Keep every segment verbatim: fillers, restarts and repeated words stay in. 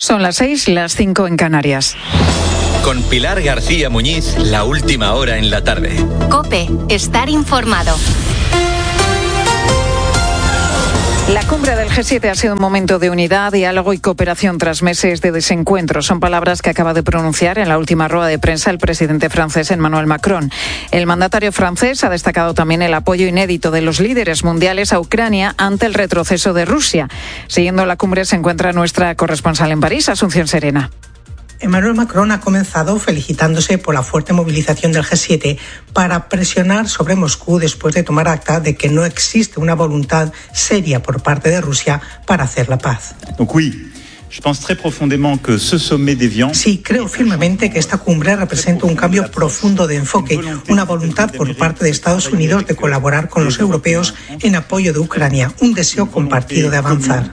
Son las seis, las cinco en Canarias. Con Pilar García Muñiz, la última hora en la tarde. COPE, estar informado. La cumbre del G siete ha sido un momento de unidad, diálogo y cooperación tras meses de desencuentro. Son palabras que acaba de pronunciar en la última rueda de prensa el presidente francés Emmanuel Macron. El mandatario francés ha destacado también el apoyo inédito de los líderes mundiales a Ucrania ante el retroceso de Rusia. Siguiendo la cumbre se encuentra nuestra corresponsal en París, Asunción Serena. Emmanuel Macron ha comenzado felicitándose por la fuerte movilización del G siete para presionar sobre Moscú después de tomar acta de que no existe una voluntad seria por parte de Rusia para hacer la paz. Sí, creo firmemente que esta cumbre representa un cambio profundo de enfoque, una voluntad por parte de Estados Unidos de colaborar con los europeos en apoyo de Ucrania, un deseo compartido de avanzar.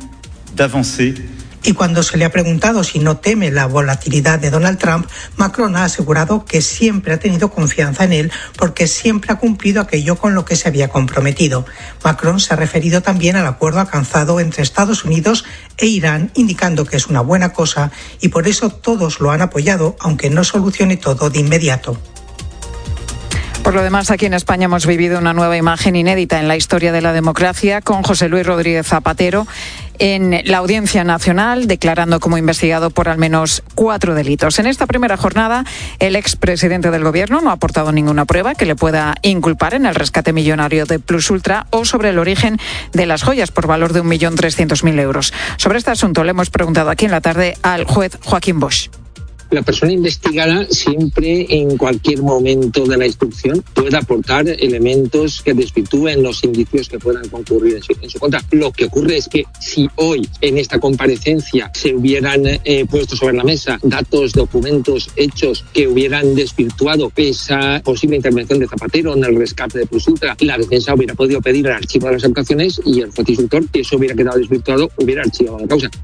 Y cuando se le ha preguntado si no teme la volatilidad de Donald Trump, Macron ha asegurado que siempre ha tenido confianza en él porque siempre ha cumplido aquello con lo que se había comprometido. Macron se ha referido también al acuerdo alcanzado entre Estados Unidos e Irán, indicando que es una buena cosa y por eso todos lo han apoyado, aunque no solucione todo de inmediato. Por lo demás, aquí en España hemos vivido una nueva imagen inédita en la historia de la democracia con José Luis Rodríguez Zapatero en la Audiencia Nacional, declarando como investigado por al menos cuatro delitos. En esta primera jornada, el expresidente del Gobierno no ha aportado ninguna prueba que le pueda inculpar en el rescate millonario de Plus Ultra o sobre el origen de las joyas por valor de un millón trescientos mil euros. Sobre este asunto le hemos preguntado aquí en la tarde al juez Joaquín Bosch. La persona investigada siempre, en cualquier momento de la instrucción, puede aportar elementos que desvirtúen los indicios que puedan concurrir en su, en su contra. Lo que ocurre es que si hoy, en esta comparecencia, se hubieran eh, puesto sobre la mesa datos, documentos, hechos que hubieran desvirtuado esa posible intervención de Zapatero en el rescate de Plus Ultra, la defensa hubiera podido pedir el archivo de las actuaciones y el juez instructor, si eso hubiera quedado desvirtuado, hubiera archivado la causa.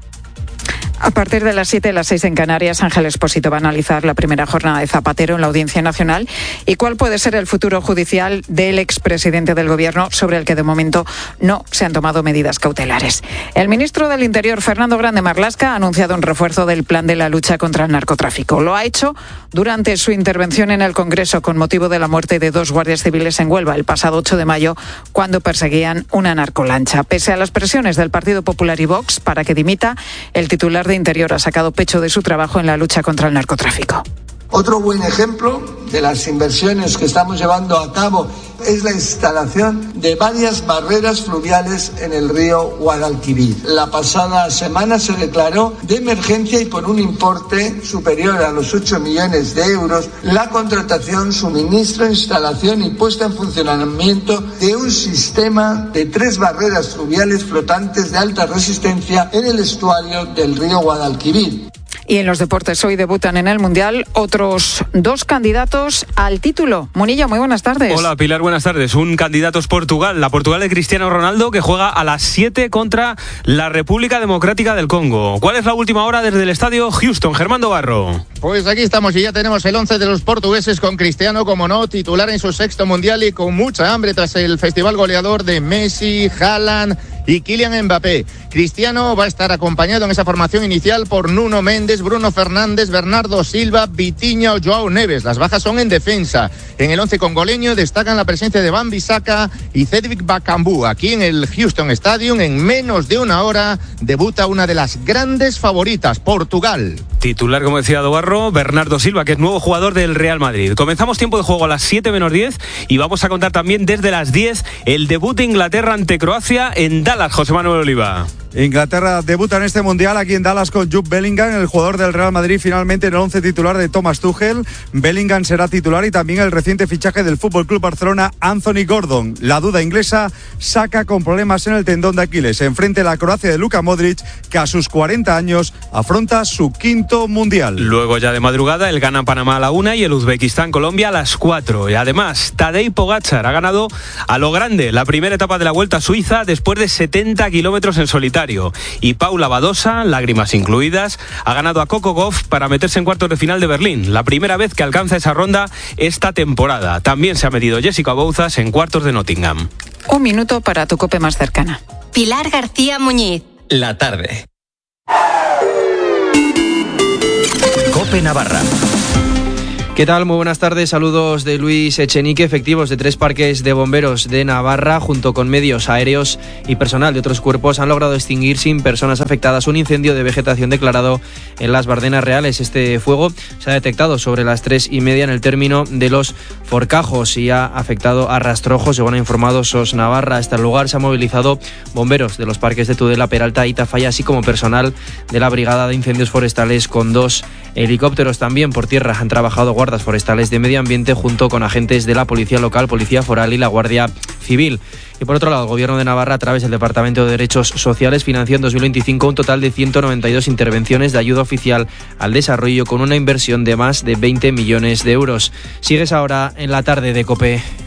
A partir de las siete, las seis en Canarias, Ángel Expósito va a analizar la primera jornada de Zapatero en la Audiencia Nacional y cuál puede ser el futuro judicial del expresidente del Gobierno, sobre el que de momento no se han tomado medidas cautelares. El ministro del Interior, Fernando Grande Marlaska, ha anunciado un refuerzo del plan de la lucha contra el narcotráfico. Lo ha hecho durante su intervención en el Congreso con motivo de la muerte de dos guardias civiles en Huelva el pasado ocho de mayo, cuando perseguían una narcolancha. Pese a las presiones del Partido Popular y Vox para que dimita, el titular de Interior ha sacado pecho de su trabajo en la lucha contra el narcotráfico. Otro buen ejemplo de las inversiones que estamos llevando a cabo es la instalación de varias barreras fluviales en el río Guadalquivir. La pasada semana se declaró de emergencia y por un importe superior a los ocho millones de euros la contratación, suministro, instalación y puesta en funcionamiento de un sistema de tres barreras fluviales flotantes de alta resistencia en el estuario del río Guadalquivir. Y en los deportes hoy debutan en el Mundial otros dos candidatos al título. Munilla, muy buenas tardes. Hola Pilar, buenas tardes. Un candidato es Portugal, la Portugal de Cristiano Ronaldo, que juega a las siete contra la República Democrática del Congo. ¿Cuál es la última hora desde el estadio Houston? Germando Barro. Pues aquí estamos y ya tenemos el once de los portugueses con Cristiano, como no, titular en su sexto Mundial y con mucha hambre tras el festival goleador de Messi, Haaland y Kylian Mbappé. Cristiano va a estar acompañado en esa formación inicial por Nuno Méndez, Bruno Fernández, Bernardo Silva, Vitinha o Joao Neves. Las bajas son en defensa. En el once congoleño destacan la presencia de Wan-Bissaka y Cedric Bakambu. Aquí en el Houston Stadium, en menos de una hora, debuta una de las grandes favoritas, Portugal. Titular, como decía Dobarro, Bernardo Silva, que es nuevo jugador del Real Madrid. Comenzamos tiempo de juego a las siete menos diez y vamos a contar también desde las diez el debut de Inglaterra ante Croacia en Dallas. José Manuel Oliva. Inglaterra debuta en este Mundial aquí en Dallas con Jude Bellingham, el jugador del Real Madrid, finalmente en el once titular de Thomas Tuchel. Bellingham será titular y también el reciente fichaje del F C Barcelona, Anthony Gordon. La duda inglesa saca con problemas en el tendón de Aquiles. Enfrente la Croacia de Luka Modric, que a sus cuarenta años afronta su quinto Mundial. Luego ya de madrugada el Ghana-Panamá a la una y el Uzbekistán-Colombia a las cuatro. Y además Tadej Pogačar ha ganado a lo grande la primera etapa de la Vuelta a Suiza después de setenta kilómetros en solitario. Y Paula Badosa, lágrimas incluidas, ha ganado a Coco Gauff para meterse en cuartos de final de Berlín, la primera vez que alcanza esa ronda esta temporada. También se ha metido Jessica Bouzas en cuartos de Nottingham. Un minuto para tu COPE más cercana. Pilar García Muñiz. La tarde. COPE Navarra. ¿Qué tal? Muy buenas tardes. Saludos de Luis Echenique. Efectivos de tres parques de bomberos de Navarra, junto con medios aéreos y personal de otros cuerpos, han logrado extinguir sin personas afectadas un incendio de vegetación declarado en las Bardenas Reales. Este fuego se ha detectado sobre las tres y media en el término de los Forcajos y ha afectado a rastrojos, según ha informado SOS Navarra. Hasta el lugar se han movilizado bomberos de los parques de Tudela, Peralta y Tafalla, así como personal de la Brigada de Incendios Forestales con dos helicópteros. También por tierra han trabajado guardas forestales de medio ambiente junto con agentes de la Policía Local, Policía Foral y la Guardia Civil. Y por otro lado, el Gobierno de Navarra, a través del Departamento de Derechos Sociales, financió en dos mil veinticinco un total de ciento noventa y dos intervenciones de ayuda oficial al desarrollo con una inversión de más de veinte millones de euros. Sigues ahora en la tarde de COPE.